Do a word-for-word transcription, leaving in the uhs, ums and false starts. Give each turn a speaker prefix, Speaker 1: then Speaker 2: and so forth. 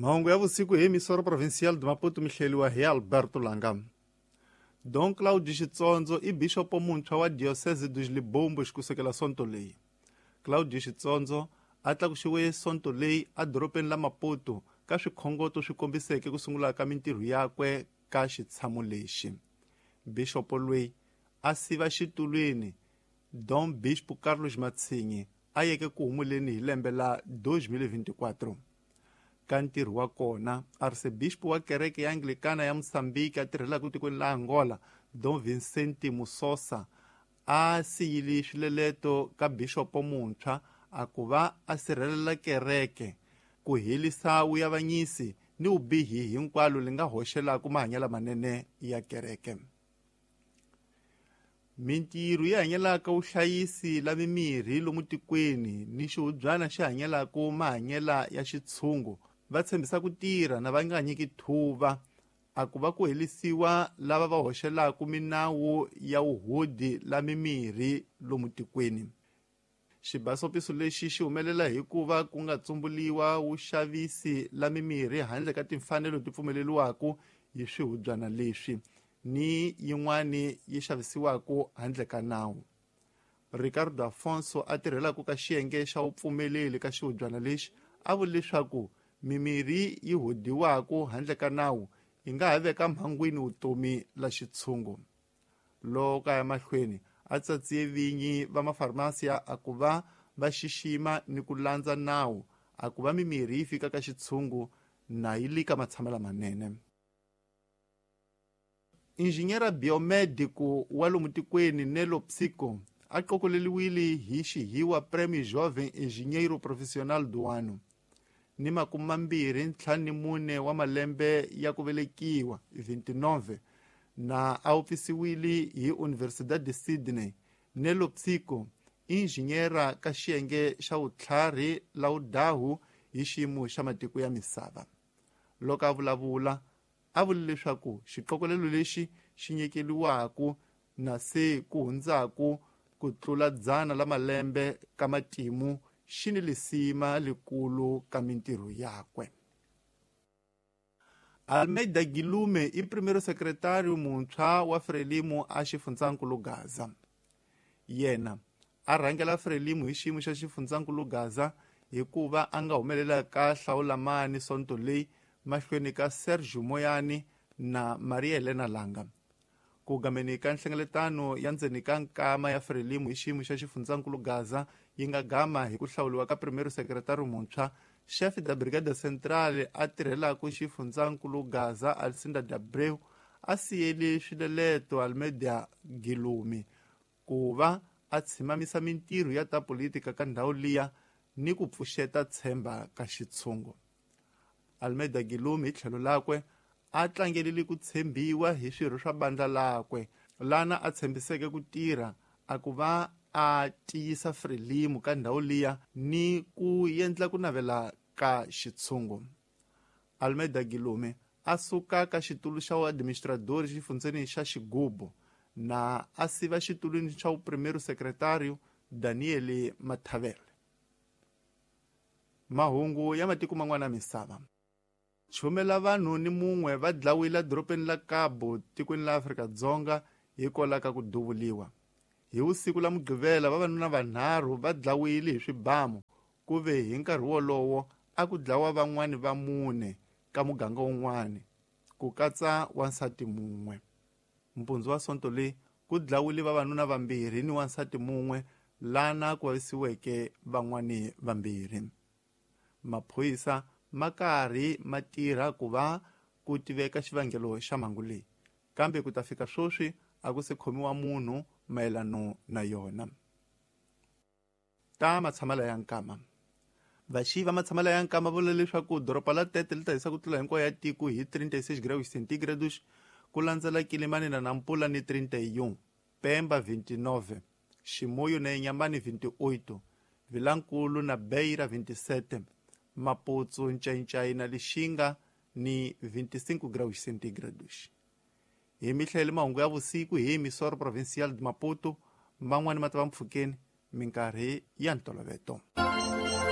Speaker 1: Mahungu ya vusiku hi emisora provincial de Maputo mihleliwa hi Alberto Langa. Dom Claudio Xitsonzo i bishopo muntshwa wa diocese dos Libombos kusukela sonto leyi. Claudio Xitsonzo a tlakuxiwe sonto leyi a doropeni la Maputo ka swikhongoto swi kombiseke ku sungula ka mintirho yakwe ka xitshamo lexi. Bishopo loyi a siva xitulwini Dom Bispo Carlos Matsinyi a yeke ku humuleni hi lembe la dois mil e vinte e quatro. Ka ntirho wa kona arcebispo wa kereke ya anglikana ya Moçambique a tirhelaka tikweni la Angola Dom Vicente Musosa a siyile swileleto ka bishopo muntshwa a ku va a sirhelela kereke ku helisa vuyavanyisi ni vubihi hinkwalo li nga hoxelaka mahanyelo manene ya kereke. Mintirho yi hanyelaka vuhlayisi la mimirhi lomu tikweni ni xihubyana xi hanyelaka mahanyela ya xitshungu va tshembisa ku tirha na va nga nyiki thuva a ku va ku helisiwa lava va hoxelaka minawu ya vuhudi la mimirhi lomu tikweni. Xibasopiso lexi xi humelela hi ku va ku nga tsumbuliwa vuxavisi la mimirhi handle ka timfanelo ti pfumeleliwaka hi swihubyana leswi ni yin'wani yi xavisiwaka handle ka nawu. Ricardo Afonso a tirhelaka ka xiyenge xa vupfumeleli ka xihubyana lexi a vula leswaku mimirhi yi hodiwaka handle ka nawu yi nga ha veka mhangwini vutomi la xitshungu. Loko ya mahlweni a tsatsiye vinyi va mafarmasiya a ku va va xixima ni ku landza nawu a ku va mimirhi yi fika ka xitshungu na yi lika matshamela manene. Injiniera biomedico wa lomu tikweni Nelo Psico a qokoleliwile hi xihiwa Prêmio Jovem Engenheiro Profissional do Ano ni makumi mambirhi ntlhanu ni mune wa malembe ya ku velekiwa twenty-nine na a ofisiwile hi Universidade de Sydney. Nelo Psico injiniera ka xiyenge xa vutlhari la vudahu hi xiyimo xa matiko ya misava. Loko a vulavula a vula leswaku xiqokolelo lexi xi nyikeliwaka na se ku hundzaku ku tlula dzana la malembe ka matimu xi ni lisima likulu ka mintirho yakwe. Almeida Gilume i primero secretário muntshwa wa Frelimo a xifundzankulu Gaza. Yena a rhangela Frelimo hi xiyimo xa xifundzankulu Gaza hikuva a nga humelela ka hlawulamani sonto leyi mahlweni ka Sergio Moyani na Maria Helena Langa. Ku gameni ka nhlengeletano ya ndzeni ka nkama ya Frelimo hi xiyimo xa xifundzankulu Gaza yi nga gama hi ku hlawuliwa ka primero secretário muntshwa chef da brigada central a tirhelaka xifundzankulu Gaza Alcinda de Abreu a siyele swileleto Almeida Gilume ku va a tshimamisa mintirho ya ta politika ka ndhawu liya ni ku pfuxeta tshemba ka xitshungu. Almeida Gilume hi tlhelo lakwe a tlangelile ku tshembiwa hi swirho swa bandla lakwe lana a tshembiseke ku tirha a ku va a tiyisa Frelimo ka ndhawu liya ni ku endla ku navela ka xitshungu. Almeida Gilume a suka ka xitulu xa administrador xifundzeni xa Xigubo na a siva xitulwini xa vuprimeiro secretário Daniel Matavele. Mahungu ya matiko man'wana misava. Chume la vanhu ni mun'we va dlawile doropeni la Cabo tikweni la Afrika-Dzonga hikwalaho ka ku duvuliwa. Hi vusiku la Mugqivela vavanuna vanharhu va dlawile hi swibamu ku ve hi nkarhi wolowo a ku dlawa van'wani va mune ka muganga wun'wani ku katsa wansati mun'we. Mpundzu wa sonto leyi ku dlawile vavanuna vambirhi ni wansati mun'we lana ku vavisiweke van'wani vambirhi. Maphoyisa ma karhi ma tirha ku va ku tiveka xivangelo xa mhangu leyi kambe ku ta fika swoswi a ku se khomiwa munhu mayelano na yona. Ta matshamela ya nkama. Vaxi va matshamela ya nkama vula leswaku doropa la Tete li ta hisa ku tlula hinkwayo ya tiko hi thirty-six graus centígrados ku landzela Kilimani na Nampula ni thirty-one, Pemba twenty-nine, Ximoyo na Inhambane twenty-eight, Vilankulu na Beira twenty-seven, Maputo, Nchaichai na Lixinga ni twenty-five graus centígrados. Hi mihlele mahungu ya vusiku hi emisora provincial de Maputo, man'wani ma ta va mpfhukeni minkarhi ya ntolovelo.